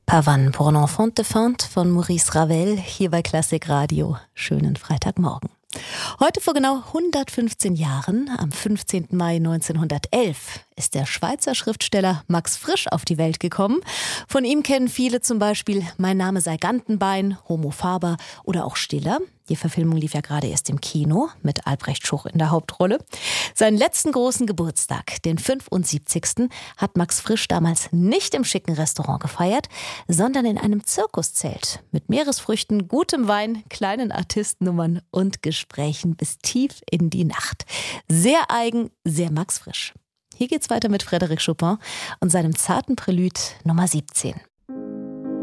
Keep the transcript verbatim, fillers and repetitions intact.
Pavane pour un enfant de Fante von Maurice Ravel hier bei Klassik Radio. Schönen Freitagmorgen. Heute vor genau hundertfünfzehn Jahren, am fünfzehnten Mai neunzehnhundertelf, ist der Schweizer Schriftsteller Max Frisch auf die Welt gekommen. Von ihm kennen viele zum Beispiel Mein Name sei Gantenbein, Homo Faber oder auch Stiller. Die Verfilmung lief ja gerade erst im Kino mit Albrecht Schuch in der Hauptrolle. Seinen letzten großen Geburtstag, den fünfundsiebzigsten, hat Max Frisch damals nicht im schicken Restaurant gefeiert, sondern in einem Zirkuszelt mit Meeresfrüchten, gutem Wein, kleinen Artistennummern und Gesprächen bis tief in die Nacht. Sehr eigen, sehr Max Frisch. Hier geht's weiter mit Frédéric Chopin und seinem zarten Prälude Nummer siebzehn.